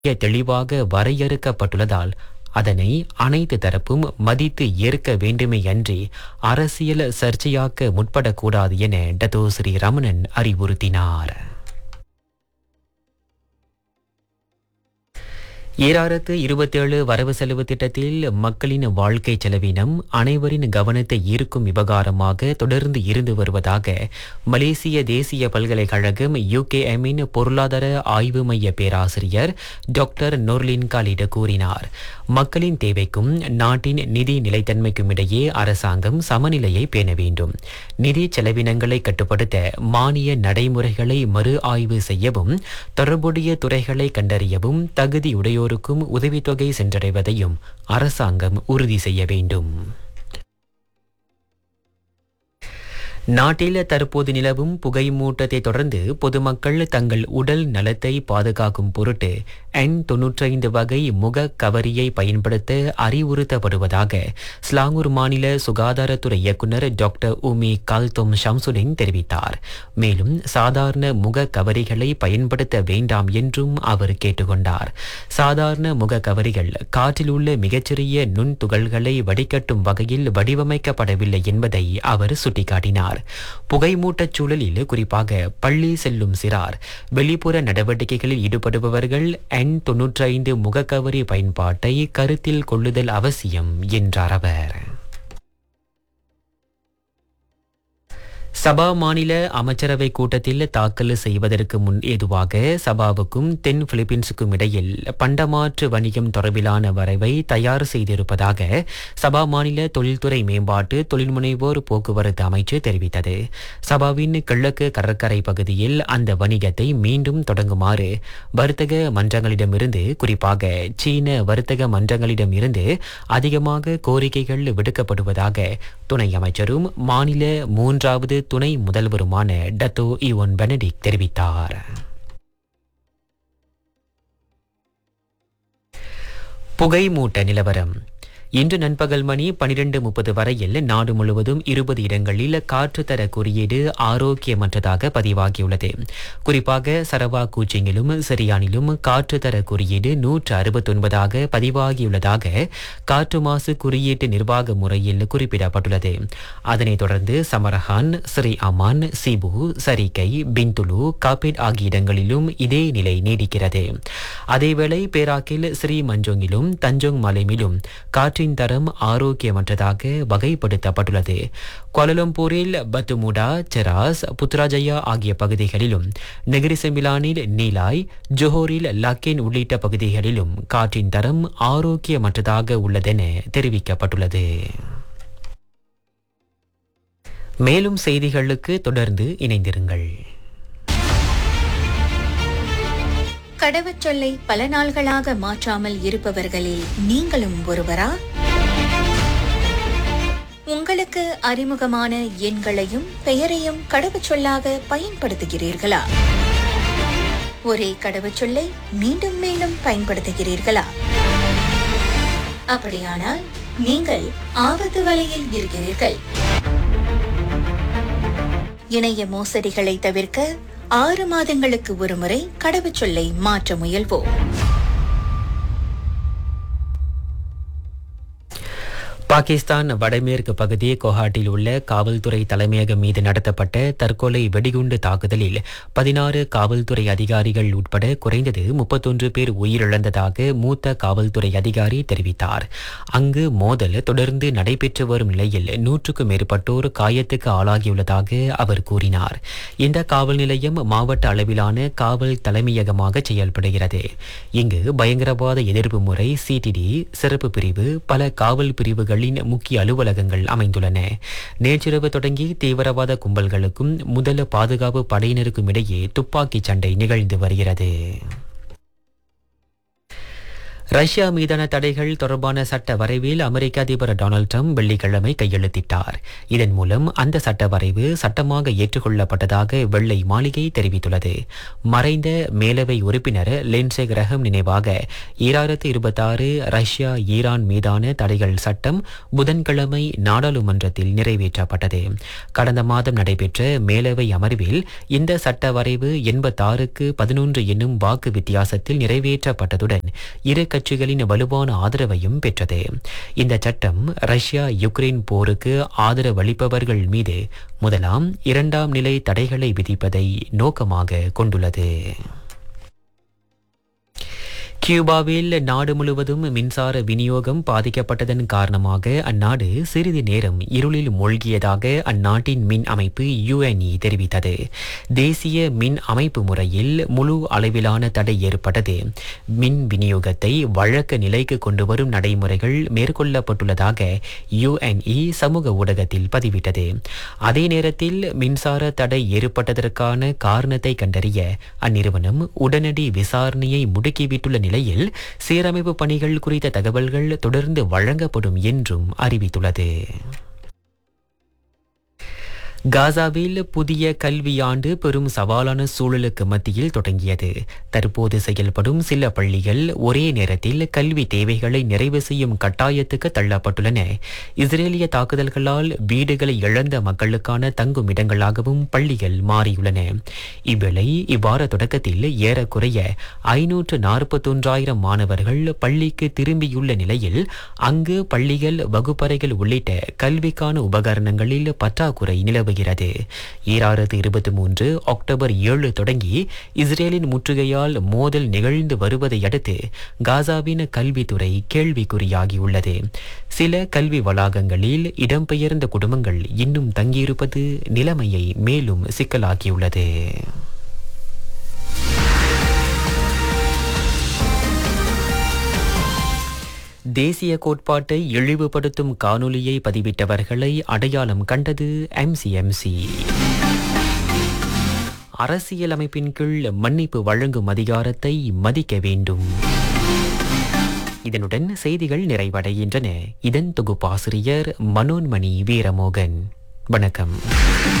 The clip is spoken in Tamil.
தெளிவாக வரையறுக்கப்பட்டுள்ளதால் அதனை அனைத்து தரப்பும் மதித்து ஏற்க வேண்டுமே அன்றி அரசியல் சர்ச்சையாக்க முற்படக்கூடாது என டத்தோ ஸ்ரீ ரமணன் அறிவுறுத்தினார். 2027 வரவு செலவு திட்டத்தில் மக்களின் வாழ்க்கை செலவினம் அனைவரின் கவனத்தை ஈர்க்கும் விவகாரமாக தொடர்ந்து இருந்து வருவதாக மலேசிய தேசிய பல்கலைக்கழகம் UKMின் பொருளாதார ஆய்வு மைய பேராசிரியர் டாக்டர் நொர்லின் காலிட் கூறினார். மக்களின் தேவைக்கும் நாட்டின் நிதி நிலைத்தன்மைக்கும் இடையே அரசாங்கம் சமநிலையை பேண வேண்டும். நிதி செலவினங்களை கட்டுப்படுத்த மானிய நடைமுறைகளை மறு ஆய்வு செய்யவும், தொடர்புடைய துறைகளை கண்டறியவும், தகுதியுடையோருக்கும் உதவித்தொகை சென்றடைவதையும் அரசாங்கம் உறுதி செய்ய வேண்டும். நாட்டில் தற்போது நிலவும் புகை மூட்டத்தை தொடர்ந்து பொதுமக்கள் தங்கள் உடல் நலத்தை பாதுகாக்கும் பொருட்டு N95 வகை முக கவரியை பயன்படுத்த அறிவுறுத்தப்படுவதாக ஸ்லாங்கூர் மாநில சுகாதாரத்துறை இயக்குநர் டாக்டர் உமி கால்தோம் ஷம்சுடின் தெரிவித்தார். மேலும் சாதாரண முக கவரிகளை பயன்படுத்த வேண்டாம் என்றும் அவர் கேட்டுக்கொண்டார். சாதாரண முக கவரிகள் காற்றில் உள்ள மிகச்சிறிய நுண் துகள்களை வடிகட்டும் வகையில் வடிவமைக்கப்படவில்லை என்பதை அவர் சுட்டிக்காட்டினார். புகைமூட்டச் சூழலில் குறிப்பாக பள்ளி செல்லும் சிறார், வெளிப்புற நடவடிக்கைகளில் ஈடுபடுபவர்கள் N95 முகக்கவரி பயன்பாட்டை கருத்தில் கொள்ளுதல் அவசியம் என்றார் அவர். சபா மாநில அமைச்சரவை கூட்டத்தில் தாக்கல் செய்வதற்கு முன் ஏதுவாக சபாவுக்கும் தென் பிலிப்பீன்ஸுக்கும் இடையில் பண்டமாற்று வணிகம் தொடர்பிலான வரைவை தயார் செய்திருப்பதாக சபா மாநில தொழில்துறை மேம்பாட்டு தொழில்முனைவோர் போக்குவரத்து அமைச்சு தெரிவித்தது. சபாவின் கிழக்கு கடற்கரை பகுதியில் அந்த வணிகத்தை மீண்டும் தொடங்குமாறு வர்த்தக மன்றங்களிடமிருந்து, குறிப்பாக சீன வர்த்தக மன்றங்களிடமிருந்து அதிகமாக கோரிக்கைகள் விடுக்கப்படுவதாக துணை அமைச்சரும் மாநில 3வது துணை முதல்வருமான டத்தோ ஈவன் பெனடிக் தெரிவித்தார். புகைமூட்ட நிலவரம். இன்று நண்பகல் மணி 12:30 வரையில் நாடு முழுவதும் 20 இடங்களில் காற்றுத்தர குறியீடு ஆரோக்கியமற்றதாக பதிவாகியுள்ளது. குறிப்பாக சரவா கூச்சிங்கிலும் சிரியானிலும் காற்றுத்தர குறியீடு 169ஆக பதிவாகியுள்ளதாக காற்று மாசு குறியீட்டு நிர்வாக முறையில் குறிப்பிடப்பட்டுள்ளது. அதனைத் தொடர்ந்து சமரஹான், ஸ்ரீ அமான், சிபு, சரிகை, பிந்துலு, காபிட் ஆகிய இடங்களிலும் இதே நிலை நீடிக்கிறது. அதேவேளை பேராக்கில் ஸ்ரீ மஞ்சோங்கிலும் தஞ்சோங் மலைமிலும் காற்றின் தரம் ஆரோக்கியமற்றதாக வகைப்படுத்தப்பட்டுள்ளது. கோலலம்பூரில் பத்துமுடா, செராஸ், புத்ராஜயா ஆகிய பகுதிகளிலும், நெகிரி செம்பிலானில் நீலாய், ஜோஹோரில் லக்கேன் உள்ளிட்ட பகுதிகளிலும் காற்றின் தரம் ஆரோக்கியமற்றதாக உள்ளதென தெரிவிக்கப்பட்டுள்ளது. மேலும் செய்திகளுக்கு தொடர்ந்து இணைந்திருங்கள். கடவுச்சொல்லை பல நாள்களாக மாற்றாமல் இருப்பவர்களில் நீங்களும் ஒருவரா? உங்களுக்கு அறிமுகமான எண்களையும் பெயரையும் கடவுச்சொல்லாக பயன்படுத்துகிறீர்களா? ஒரே கடவுச்சொல்லை மீண்டும் மீண்டும் பயன்படுத்துகிறீர்களா? அப்படியானால் நீங்கள் ஆபத்து வலையில் இருக்கிறீர்கள். இணைய மோசடிகளை தவிர்க்க 6 மாதங்களுக்கு ஒருமுறை கடவுச்சொல்லை மாற்ற முயல்வோம். பாகிஸ்தான் வடமேற்கு பகுதி கொஹாட்டில் உள்ள காவல்துறை தலைமையகம் மீது நடத்தப்பட்ட தற்கொலை வெடிகுண்டு தாக்குதலில் 16 காவல்துறை அதிகாரிகள் உட்பட குறைந்தது 31 பேர் உயிரிழந்ததாக மூத்த காவல்துறை அதிகாரி தெரிவித்தார். அங்கு மோதல் தொடர்ந்து நடைபெற்று வரும் நிலையில் 100க்கும் மேற்பட்டோர் காயத்துக்கு ஆளாகியுள்ளதாக அவர் கூறினார். இந்த காவல் நிலையம் மாவட்ட அளவிலான காவல் தலைமையகமாக செயல்படுகிறது. இங்கு பயங்கரவாத எதிர்ப்பு முறை CTD சிறப்பு பிரிவு, பல காவல் பிரிவுகள் முக்கிய அலுவலகங்கள் அமைந்துள்ளன. நேற்றிரவு தொடங்கி தீவிரவாத கும்பல்களுக்கும் முதல் பாதுகாப்பு படையினருக்கும் இடையே துப்பாக்கி சண்டை நிகழ்ந்து வருகிறது. ரஷ்யா மீதான தடைகள் தொடர்பான சட்ட வரைவில் அமெரிக்க அதிபர் டொனால்ட் ட்ரம்ப் வெள்ளிக்கிழமை கையெழுத்திட்டார். இதன் மூலம் அந்த சட்ட வரைவு சட்டமாக ஏற்றுக்கொள்ளப்பட்டதாக வெள்ளை மாளிகை தெரிவித்துள்ளது. மறைந்த மேலவை உறுப்பினர் லிண்ட்சே கிரஹாம் நினைவாக 2026 ரஷ்யா ஈரான் மீதான தடைகள் சட்டம் புதன்கிழமை நாடாளுமன்றத்தில் நிறைவேற்றப்பட்டது. கடந்த மாதம் நடைபெற்ற மேலவை அமர்வில் இந்த சட்ட வரைவு 86க்கு 11 என்னும் வாக்கு வித்தியாசத்தில் நிறைவேற்றப்பட்டதுடன் இரு கட்சிகளின் வலுவான ஆதரவையும் பெற்றது. இந்த சட்டம் ரஷ்யா யுக்ரைன் போருக்கு ஆதரவளிப்பவர்கள் மீது முதலாம் இரண்டாம் நிலை தடைகளை விதிப்பதை நோக்கமாக கொண்டுள்ளது. கியூபாவில் நாடு முழுவதும் மின்சார விநியோகம் பாதிக்கப்பட்டதன் காரணமாக அந்நாடு சிறிது நேரம் இருளில் மூழ்கியதாக அந்நாட்டின் மின் அமைப்பு UNE தெரிவித்தது. தேசிய மின் அமைப்பு முறையில் முழு அளவிலான தடை ஏற்பட்டது. மின் விநியோகத்தை வழக்க நிலைக்கு கொண்டு வரும் நடைமுறைகள் மேற்கொள்ளப்பட்டுள்ளதாக UNE சமூக ஊடகத்தில் பதிவிட்டது. அதே நேரத்தில் மின்சார தடை ஏற்பட்டதற்கான காரணத்தை கண்டறிய அந்நிறுவனம் உடனடி விசாரணையை முடுக்கிவிட்டுள்ள நிலையில் சீரமைப்பு பணிகள் குறித்த தகவல்கள் தொடர்ந்து வழங்கப்படும் என்றும் அறிவித்துள்ளது. காசாவில் புதிய கல்வியாண்டு பெரும் சவாலான சூழலுக்கு மத்தியில் தொடங்கியது. தற்போது செயல்படும் சில பள்ளிகள் ஒரே நேரத்தில் கல்வி தேவைகளை நிறைவு செய்யும் கட்டாயத்துக்கு தள்ளப்பட்டுள்ளன. இஸ்ரேலிய தாக்குதல்களால் வீடுகளை இழந்த மக்களுக்கான தங்கும் இடங்களாகவும் பள்ளிகள் மாறியுள்ளன. இவ்வேளை இவ்வார தொடக்கத்தில் ஏறக்குறைய 541,000 மாணவர்கள் பள்ளிக்கு திரும்பியுள்ள நிலையில் அங்கு பள்ளிகள், வகுப்பறைகள் உள்ளிட்ட கல்விக்கான உபகரணங்களில் பற்றாக்குறை நிலவுகிறது. 2023 அக்டோபர் 7 தொடங்கி இஸ்ரேலின் முற்றுகையால் மோதல் நிகழ்ந்து வருவதை அடுத்து காசாவின் கல்வித்துறை கேள்விக்குறியாகியுள்ளது. சில கல்வி வளாகங்களில் இடம்பெயர்ந்த குடும்பங்கள் இன்னும் தங்கியிருப்பது நிலைமையை மேலும் சிக்கலாக்கியுள்ளது. தேசிய கோட்பாட்டை இழிவுபடுத்தும் காணொலியை பதிவிட்டவர்களை அடையாளம் கண்டது MCMC. அரசியலமைப்பின் கீழ் மன்னிப்பு வழங்கும் அதிகாரத்தை மதிக்க வேண்டும். இதனுடன் செய்திகள் நிறைவடைகின்றன. இதன் தொகுப்பாசிரியர் மனோன்மணி வீரமோகன். வணக்கம்.